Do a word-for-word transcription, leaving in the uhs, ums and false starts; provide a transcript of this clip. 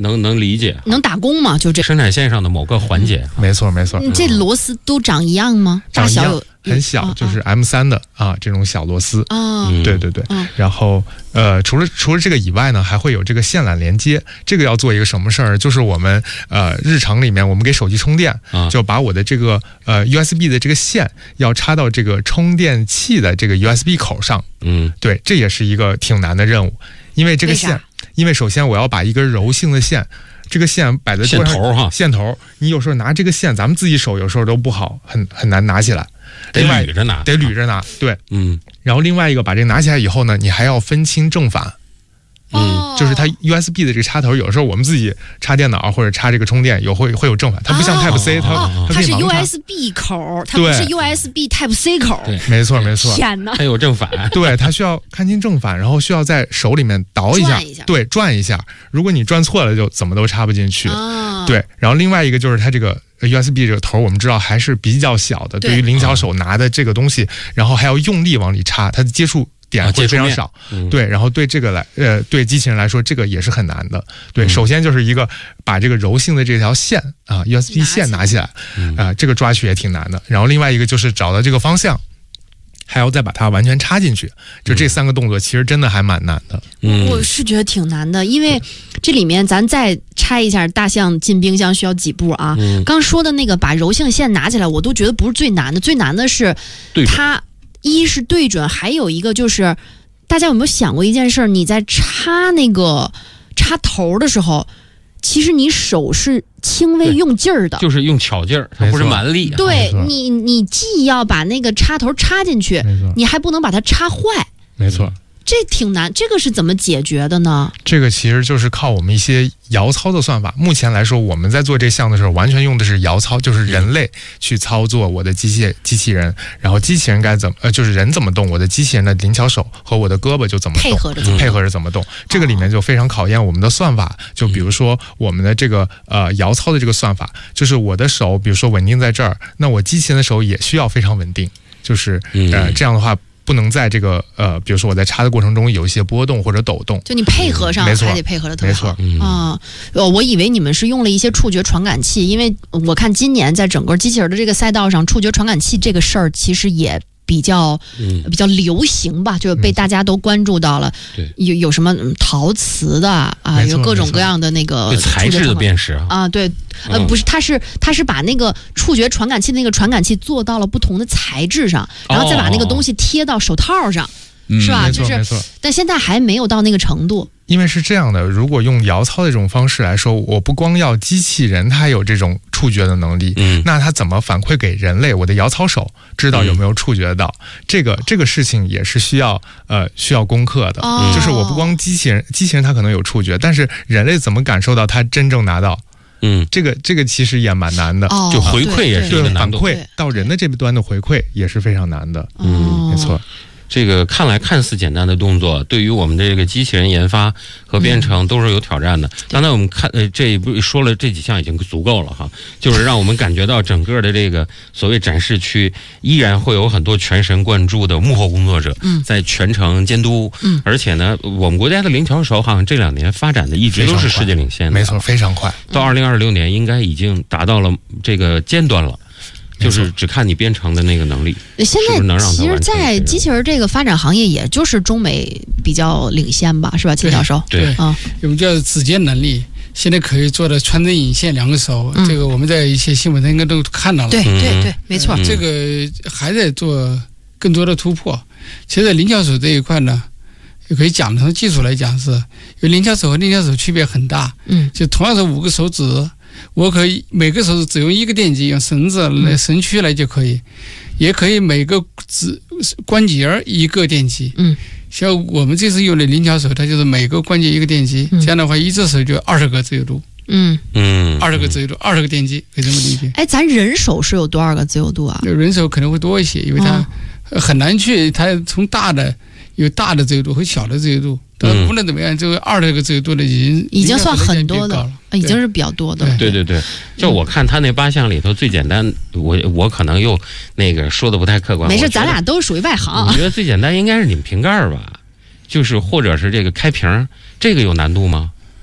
能能理解， 能打工吗？就这生产线上的某个环节， 嗯、没错没错。 这螺丝都长一样吗？大小有很小，嗯、就是 M 三 的啊这种小螺丝啊， 嗯、对对对。嗯、然后呃，除了除了这个以外呢，还会有这个线缆连接。这个要做一个什么事儿？就是我们呃日常里面我们给手机充电，啊、就把我的这个呃 U S B 的这个线要插到这个充电器的这个 U S B 口上。嗯，对，这也是一个挺难的任务，因为这个线，因为首先我要把一根柔性的线。这个线摆在桌上， 线头哈， 线头，你有时候拿这个线，咱们自己手有时候都不好，很很难拿起来， 得捋着拿， 得捋着拿，对， 嗯。 然后另外一个，把这个拿起来以后呢，你还要分清正反，嗯，就是它 U S B 的这个插头，有时候我们自己插电脑或者插这个充电，有会会有正反，它不像 Type C，、哦、它、 哦、 它它是 U S B 口，它不是 U S B Type C 口， 对，没错没错， 天哪， 它有正反， 对，它需要看清正反，然后需要在手里面倒一下， 转一下对，转一下，如果你转错了，就怎么都插不进去， 哦、 对，然后另外一个就是它这个 U S B 这个头，我们知道还是比较小的，对于灵巧手拿的这个东西，然后还要用力往里插，它的接触点会非常少，啊嗯、 对，然后对这个来，呃，对机器人来说，这个也是很难的。对，嗯、首先就是一个把这个柔性的这条线啊 ，U S B 线拿起来，啊、呃，这个抓取也挺难的。然后另外一个就是找到这个方向，还要再把它完全插进去，就这三个动作其实真的还蛮难的。 嗯，我是觉得挺难的，因为这里面咱再拆一下大象进冰箱需要几步啊？嗯、刚说的那个把柔性线拿起来，我都觉得不是最难的，最难的是它。一是对准，还有一个就是，大家有没有想过一件事？你在插那个插头的时候，其实你手是轻微用劲儿的， 就是用巧劲儿，它不是蛮力。 对你，你既要把那个插头插进去，你还不能把它插坏。 没错。 这挺难，这个是怎么解决的呢？ 这个其实就是靠我们一些摇操的算法。目前来说，我们在做这项的时候，完全用的是摇操，就是人类去操作我的机械机器人，然后机器人该怎么呃，就是人怎么动，我的机器人的灵巧手和我的胳膊就怎么动， 配合着配合着怎么动。这个里面就非常考验我们的算法。就比如说我们的这个呃摇操的这个算法，就是我的手，比如说稳定在这儿，那我机器人的手也需要非常稳定，就是呃这样的话。不能在这个呃，比如说我在插的过程中有一些波动或者抖动， 就你配合上还得配合的特别好。 没错啊、呃，我以为你们是用了一些触觉传感器，因为我看今年在整个机器人的这个赛道上，触觉传感器这个事儿其实也比较、嗯、比较流行吧，就是被大家都关注到了。 对、嗯， 有有什么陶瓷的啊，有各种各样的那个材质的辨识啊，对。呃，不是，它是它是把那个触觉传感器的那个传感器做到了不同的材质上，然后再把那个东西贴到手套上， 哦、 是吧？ 嗯、 就是，但现在还没有到那个程度。 因为是这样的，如果用摇操的这种方式来说，我不光要机器人它有这种触觉的能力，嗯，那它怎么反馈给人类？我的摇操手知道有没有触觉到？嗯、这个这个事情也是需要呃需要攻克的。哦、就是我不光机器人，机器人它可能有触觉，但是人类怎么感受到它真正拿到？嗯，这个这个其实也蛮难的， 哦、 就回馈也是一个难度， 反馈到人的这端的回馈也是非常难的。嗯，没错。 这个看来看似简单的动作，对于我们的这个机器人研发和编程都是有挑战的。嗯、刚才我们看呃这一步说了这几项已经足够了哈，就是让我们感觉到整个的这个所谓展示区依然会有很多全神贯注的幕后工作者在全程监督。嗯，而且呢，我们国家的灵巧手好像这两年发展的一直都是世界领先的， 没错，非常快。 到二零二六年应该已经达到了这个尖端了。就是只看你编程的那个能力。 现在其实，在机器人这个发展行业，也就是中美比较领先吧，是吧，秦教授？ 对啊，我们叫指尖能力，现在可以做的穿针引线两个手，嗯、这个我们在一些新闻上应该都看到了。 对对对，没错。 嗯、这个还在做更多的突破。其实，在灵巧手这一块呢，也可以讲从技术来讲是，因为灵巧手和灵巧手区别很大。嗯，就同样是五个手指。我可以每个手指只用一个电极，用绳子来绳区来就可以，嗯、也可以每个指关节一个电极。嗯，像我们这次用的灵巧手，它就是每个关节一个电极，嗯、这样的话一只手就二十个自由度。嗯嗯，二十个自由度，二十个电极，可以这么理解。 哎，咱人手是有多少个自由度啊？ 人手可能会多一些，因为它很难去，它从大的有大的自由度和小的自由度。但无论怎么样，这个二十个自由度的已经已经算很多的了，已经是比较多的了。 对对对，就我看他那八项里头最简单，我我可能又那个说的不太客观。 没事，咱俩都属于外行。 我觉得最简单应该是拧瓶盖吧，就是或者是这个开瓶，这个有难度吗？